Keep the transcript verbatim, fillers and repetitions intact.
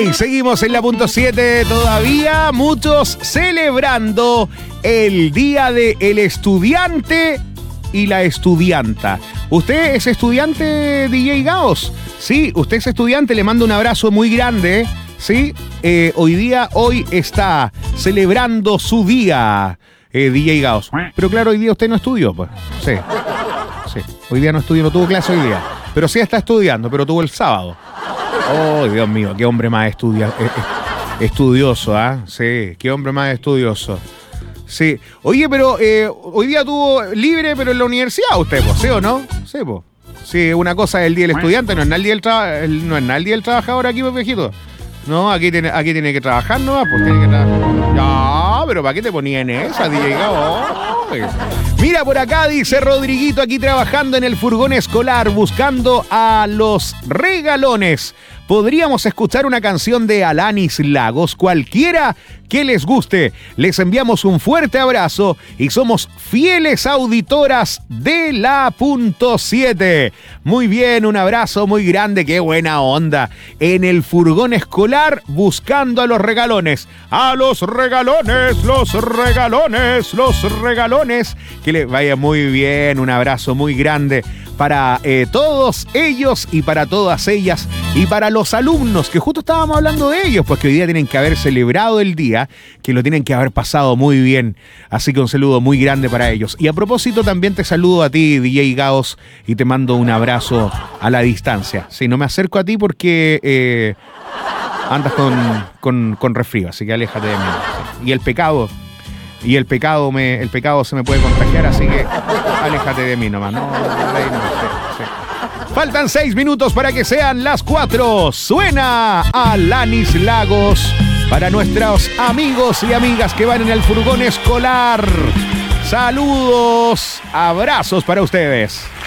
Ay, seguimos en la punto siete todavía, muchos celebrando el Día del Estudiante y la Estudianta. ¿Usted es estudiante, D J Gaos? Sí, usted es estudiante, le mando un abrazo muy grande, ¿sí? Eh, hoy día, hoy está celebrando su día, eh, D J Gaos. Pero claro, hoy día usted no estudió, pues. Sí, sí. Hoy día no estudió, no tuvo clase hoy día. Pero sí está estudiando, pero tuvo el sábado. Oh, Dios mío, qué hombre más estudia, estudioso, ¿ah? ¿eh? Sí, qué hombre más estudioso. Sí. Oye, pero eh, hoy día tuvo libre, pero en la universidad usted, pues, ¿sí o no? Sí, pues. Sí, una cosa es el Día del Estudiante, no es nada el Día del, tra- el, no es nada el día del Trabajador aquí, pues, viejito. No, aquí tiene, aquí tiene que trabajar, ¿no? Pues tiene que trabajar. Ya, pero ¿para qué te ponía en esa, D J Gabo? Mira, por acá dice Rodriguito, aquí trabajando en el furgón escolar, buscando a los regalones. Podríamos escuchar una canción de Alanis Lagos, cualquiera que les guste. Les enviamos un fuerte abrazo y somos fieles auditoras de la punto siete. Muy bien, un abrazo muy grande, qué buena onda. En el furgón escolar buscando a los regalones. A los regalones, los regalones, los regalones. Que les vaya muy bien, un abrazo muy grande para eh, todos ellos y para todas ellas y para los alumnos, que justo estábamos hablando de ellos, pues que hoy día tienen que haber celebrado el día, que lo tienen que haber pasado muy bien, así que un saludo muy grande para ellos. Y a propósito también te saludo a ti, D J Gaos, y te mando un abrazo a la distancia. Sí, no me acerco a ti porque eh, andas con, con, con resfrío, así que aléjate de mí. Sí. Y el pecado... Y el pecado me, el pecado se me puede contagiar, así que aléjate de mí nomás. No, no, no, sí, sí. Faltan seis minutos para que sean las cuatro. Suena Alanis Lagos para nuestros amigos y amigas que van en el furgón escolar. Saludos, abrazos para ustedes.